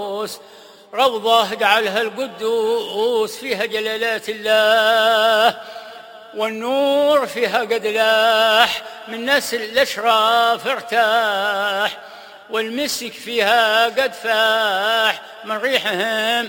روضة جعلها القدوس فيها جلالات الله، والنور فيها قد لاح من نسل الأشراف ارتاح، والمسك فيها قد فاح من ريحهم